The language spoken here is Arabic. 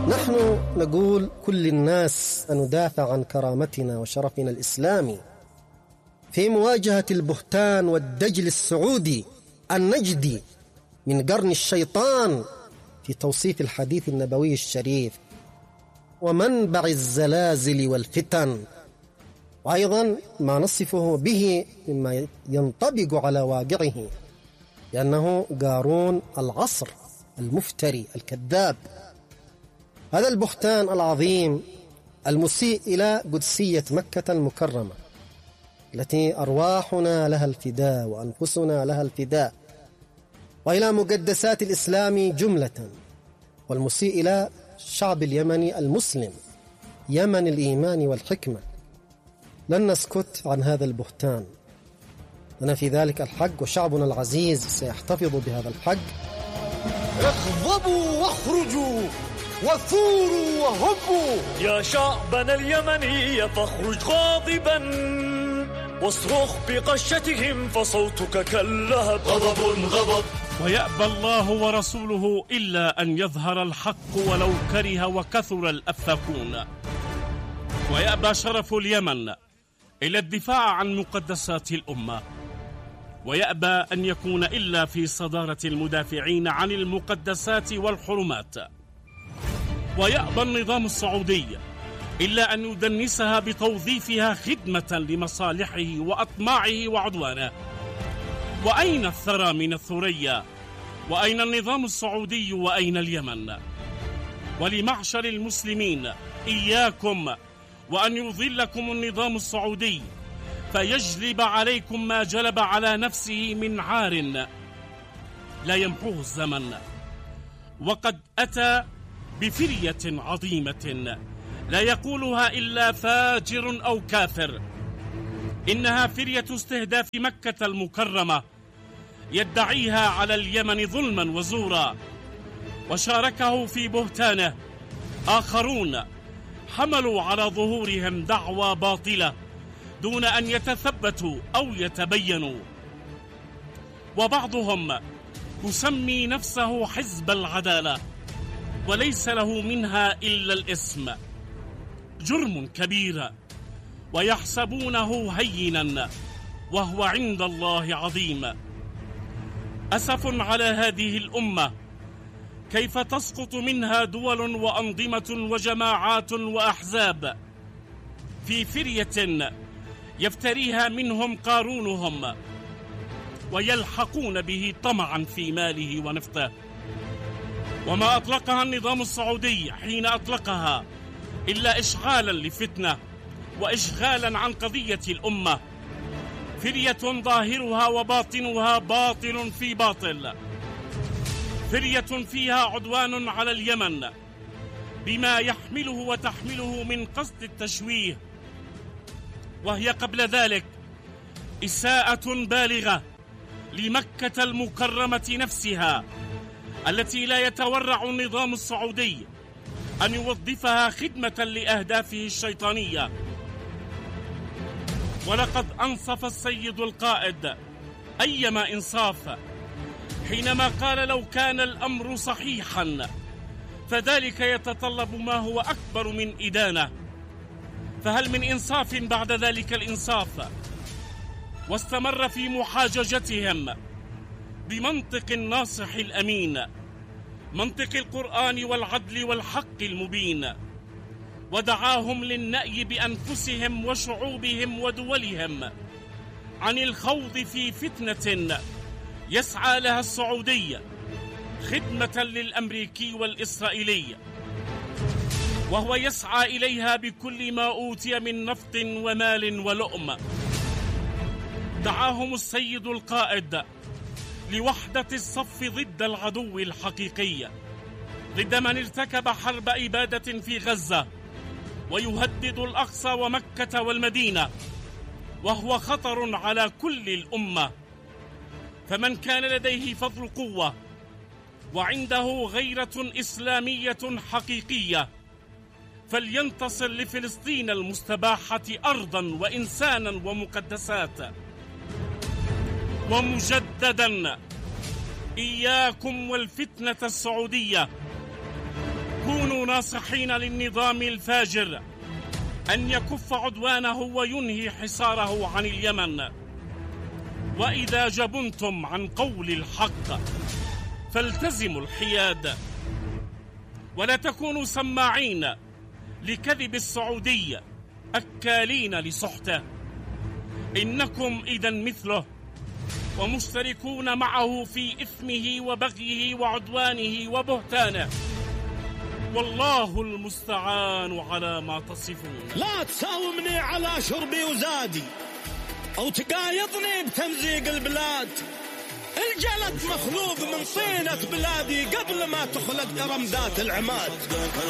نحن نقول كل الناس سندافع عن كرامتنا وشرفنا الإسلامي في مواجهة البهتان والدجل السعودي النجدي من قرن الشيطان في توصيف الحديث النبوي الشريف ومنبع الزلازل والفتن، وأيضا ما نصفه به مما ينطبق على واقعه، لأنه قارون العصر المفتري الكذاب. هذا البهتان العظيم المسيء إلى قدسية مكة المكرمة التي أرواحنا لها الفداء وأنفسنا لها الفداء، وإلى مقدسات الإسلام جملة، والمسيء إلى الشعب اليمني المسلم يمن الإيمان والحكمة. لن نسكت عن هذا البهتان، لنا في ذلك الحق، وشعبنا العزيز سيحتفظ بهذا الحق. اغضبوا واخرجوا وثوروا وهبوا يا شعبنا اليمني، فاخرج غاضبا واصرخ بقشتهم فصوتك كاللهب. غضب ويأبى الله ورسوله إلا أن يظهر الحق ولو كره وكثر الأفاكون. ويأبى شرف اليمن إلى الدفاع عن مقدسات الأمة، ويأبى أن يكون إلا في صدارة المدافعين عن المقدسات والحرمات. ويأبى النظام السعودي إلا أن يدنسها بتوظيفها خدمة لمصالحه وأطماعه وعدوانه. وأين الثرى من الثريا؟ وأين النظام السعودي؟ وأين اليمن؟ ولمعشر المسلمين إياكم وأن يضلكم النظام السعودي فيجلب عليكم ما جلب على نفسه من عار لا يمحوه الزمن. وقد أتى بفرية عظيمة لا يقولها إلا فاجر أو كافر. إنها فرية استهداف مكة المكرمة يدعيها على اليمن ظلما وزورا، وشاركه في بهتانه آخرون حملوا على ظهورهم دعوى باطلة دون أن يتثبتوا أو يتبينوا. وبعضهم يسمي نفسه حزب العدالة وليس له منها إلا الاسم. جرم كبير ويحسبونه هينا وهو عند الله عظيم. أسف على هذه الأمة كيف تسقط منها دول وأنظمة وجماعات وأحزاب في فرية يفتريها منهم قارونهم ويلحقون به طمعا في ماله ونفطه. وما أطلقها النظام السعودي حين أطلقها إلا إشغالا لفتنة وإشغالا عن قضية الأمة، فرية ظاهرها وباطنها باطل في باطل، فرية فيها عدوان على اليمن بما يحمله وتحمله من قصد التشويه، وهي قبل ذلك إساءة بالغة لمكة المكرمة نفسها التي لا يتورع النظام السعودي أن يوظفها خدمة لأهدافه الشيطانية. ولقد أنصف السيد القائد أيما إنصاف حينما قال لو كان الأمر صحيحا فذلك يتطلب ما هو أكبر من إدانة، فهل من إنصاف بعد ذلك الإنصاف؟ واستمر في محاججتهم بمنطق الناصح الأمين، منطق القرآن والعدل والحق المبين، ودعاهم للنأي بأنفسهم وشعوبهم ودولهم عن الخوض في فتنة يسعى لها السعودي خدمة للأمريكي والإسرائيلي، وهو يسعى إليها بكل ما أوتي من نفط ومال ولؤم. دعاهم السيد القائد لوحدة الصف ضد العدو الحقيقي، ضد من ارتكب حرب إبادة في غزة ويهدد الأقصى ومكة والمدينة، وهو خطر على كل الأمة. فمن كان لديه فضل قوة وعنده غيرة إسلامية حقيقية فلينتصر لفلسطين المستباحة أرضا وإنسانا ومقدسات. ومجددا إياكم والفتنة السعودية، كونوا ناصحين للنظام الفاجر أن يكف عدوانه وينهي حصاره عن اليمن. وإذا جبنتم عن قول الحق فالتزموا الحياد، ولا تكونوا سماعين لكذب السعودي أكالين لسحته، إنكم إذن مثله ومشتركون معه في إثمه وبغيه وعدوانه وبهتانه، والله المستعان على ما تصفون. لا تساومني على شربي وزادي أو تقايضني بتمزيق البلاد. الجلد مخلوق من طينة بلادي قبل ما تخلق رمدات العماد.